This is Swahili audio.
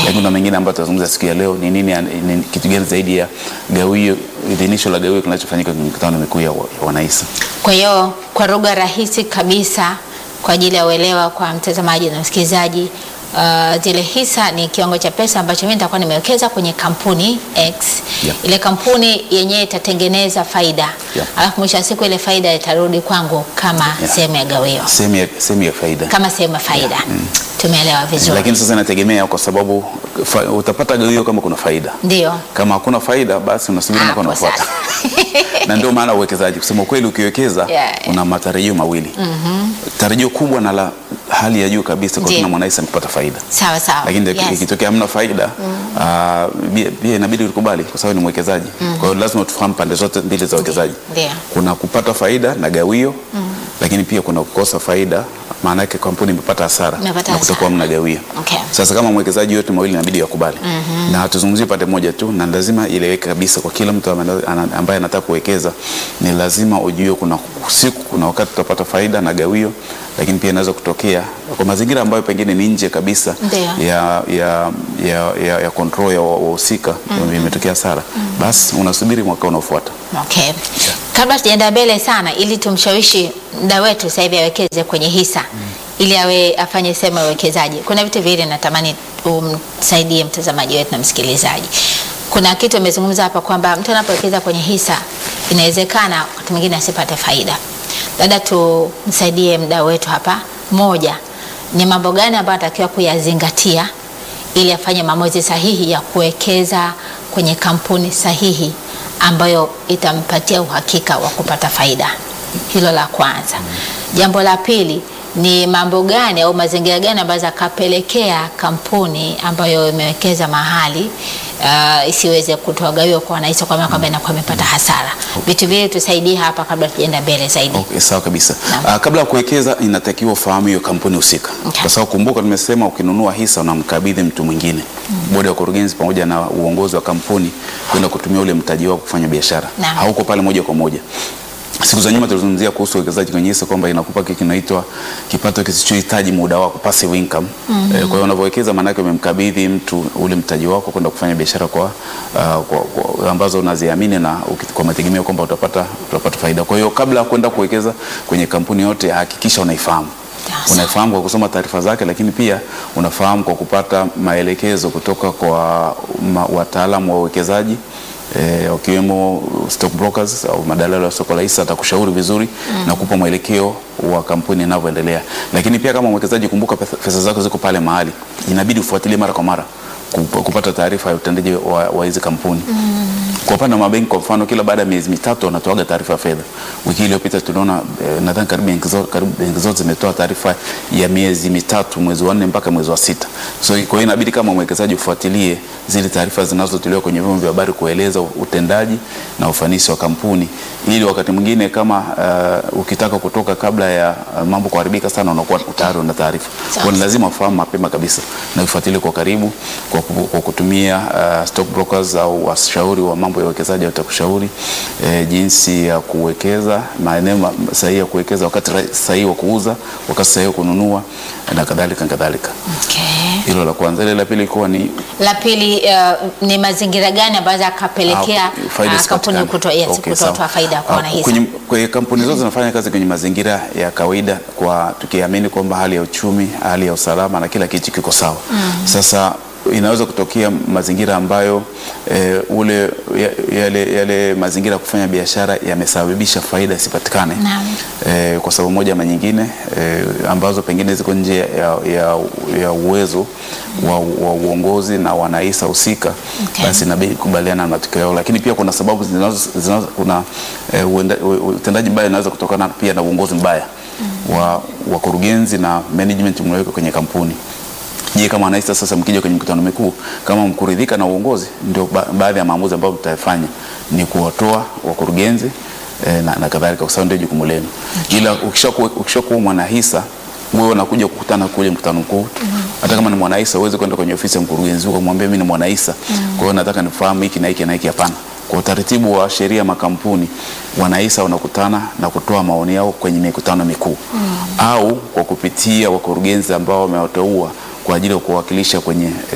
Lakini kuna mengine ambayo tutazungumza siku ya leo ni nini, ni kitu gani zaidi ya gawio, idhinisho la gawio kinachofanyika kwenye mikutano mikuu ya wanahisa. Kwa hiyo kwa lugha rahisi kabisa kwa ajili ya uelewa kwa mtazamaji na msikilizaji, zile hisa ni kiwango cha pesa ambacho mimi nitakuwa nimewekeza kwenye kampuni X. Ile kampuni yenyewe itatengeneza faida. Alafu mwisho wa siku ile faida itarudi kwangu kama sehemu ya gawio. Sehemu ya faida. Kama sehemu ya faida. Tumeelewa vizuri. Lakini sasa inategemea kwa sababu utapata gawio kama kuna faida. Ndio. Kama hakuna faida basi unasubiri mpaka unafuata. Na ndio maana uwekezaji, kusema kweli, ukiwekeza una matarajio mawili. Tarajio kubwa na la hali ya juu kabisa kwa kila mwanahisa ni kupata faida. Sawa sawa. Lakini ikitokea hamna faida, pia inabidi ukubali kwa sababu ni mwekezaji. Kwa hiyo lazima tufahamu pande zote mbili za uwekezaji. Kuna kupata faida na gawio, lakini pia kuna kukosa faida, maana yake kampuni imepata hasara na kutokuwa mna gawio. Sasa kama mwekezaji yote mawili inabidi yakubali. Na hatuzungumzie pande moja tu, na lazima ileweke kabisa kwa kila mtu ambaye anataka kuwekeza, ni lazima ujue kuna siku, kuna wakati utapata faida na gawio, lakini pia inaweza kutokea kwa mazingira ambayo pengine ni nje kabisa ya control ya wahusika, imetokea hasara, basi unasubiri mwaka unaofuata. Kabla tujaenda mbele sana, ili tumshawishi mda wetu sasa hivi awekeze kwenye hisa, ili afanye sema uwekezaji, kuna vitu vile natamani umsaidie mtazamaji wetu na msikilizaji. Kuna kitu umezungumza hapa kwamba mtu anapowekeza kwenye hisa inawezekana wakati mwingine asipate faida. Dada, tumsaidie mda wetu hapa. Moja, ni mambo gani ambayo anatakiwa kuyazingatia ili afanye maamuzi sahihi ya kuwekeza kwenye kampuni sahihi ambayo itampatia uhakika wa kupata faida? Hilo la kwanza. Jambo la pili, ni mambo gani au mazingira gani ambayo zakapelekea kampuni ambayo imewekeza mahali isiweze kutoa gawio kwa wanahisa, kwa maana kwamba inakuwa imepata hasara? Vitu vile tusaidie hapa kabla tujaenda mbele zaidi. Sawa kabisa. Kabla ya kuwekeza inatakiwa ufahamu hiyo kampuni husika. Kwa sababu kumbuka, tumesema ukinunua hisa unamkabidhi mtu mwingine, bodi ya kurugenzi pamoja na uongozi wa kampuni, kwenda kutumia ule mtaji wako kufanya biashara. Hauko pale moja kwa moja. Siku za nyuma tulizungumzia kuhusu uwekezaji kwenye hisa kwamba inakupa kitu kinaitwa kipato kisichohitaji muda wako, passive income. Kwa hiyo unapowekeza maana yake umemkabidhi mtu ule mtaji wako kwenda kufanya biashara kwa ambazo unaziamini na kwa mategemeo kwamba utapata faida. Kwa hiyo kabla ya kwenda kuwekeza kwenye kampuni yote, hakikisha unaifahamu. Unafahamu kwa kusoma taarifa zake, lakini pia unafahamu kwa kupata maelekezo kutoka kwa wataalamu wa uwekezaji, wakiwemo stock brokers au madalali wa soko la hisa. Atakushauri vizuri na kukupa mwelekeo wa kampuni inavyoendelea. Lakini pia kama mwekezaji, kumbuka pesa zako ziko pale mahali, inabidi ufuatilie mara kwa mara kupata taarifa ya utendaji wa hizi kampuni. Kwa upande wa mabenki, kwa mfano, kila baada ya miezi mitatu wanatoa taarifa ya fedha. Wiki iliyopita tuliona nadhani karibu benki zote zimetoa taarifa ya miezi mitatu, mwezi wa 4 mpaka mwezi wa 6. So kwa hiyo inabidi kama mwekezaji ufuatilie zile taarifa zinazotolewa kwenye vyombo vya habari kueleza utendaji na ufanisi wa kampuni, ili wakati mwingine kama ukitaka kutoka kabla ya mambo kuharibika sana, unakuwa tayari una taarifa. Kwa hiyo lazima ufahamu mapema kabisa na ufuatilie kwa karibu kwa kutumia stock brokers au washauri wa mambo ya uwekezaji. Watakushauri jinsi ya kuwekeza, maeneo sahihi ya kuwekeza, wakati sahihi wa kuuza, wakati sahihi wa kununua na kadhalika. Hilo la kwanza. Ile la pili ilikuwa ni ni mazingira gani ambayo yakapelekea kampuni kutoa faida kwa wanahisa? Kwenye kampuni zote zinafanya kazi kwenye mazingira ya kawaida, kwa tukiamini kwamba hali ya uchumi, hali ya usalama na kila kitu kiko sawa. Sasa inaweza kutokea mazingira ambayo yale mazingira ya kufanya biashara yamesababisha faida isipatikane kwa sababu moja ama nyingine, ambazo pengine ziko nje ya uwezo wa uongozi na wanahisa husika. Basi inabidi kubaliana na matokeo yao. Lakini pia kuna sababu kuna utendaji mbaya unaweza kutokana pia na uongozi mbaya wa kurugenzi na management mlioweka kwenye kampuni. Je, kama wanahisa sasa mkija kwenye mkutano mkuu, kama mkuridhika na uongozi, ndio baadhi ya maamuzi ambayo mtafanya ni kuwatoa wakurugenzi na kadhalika, kwa sababu ndio jukumu lenu. Ila ukishakuwa mwanahisa, wewe unakuja kukutana kule mkutano mkuu, hata kama ni mwanahisa uweze kwenda kwenye ofisi ya mkurugenzi ukamwambia mimi ni mwanahisa, kwa hiyo nataka nifahamu hiki na hiki na hiki. Hapana. Kwa utaratibu wa sheria makampuni, wanahisa wanakutana na kutoa maoni yao kwenye mikutano mikuu au kwa kupitia wakurugenzi ambao wamewateua kwa ajili ya kuwakilisha kwenye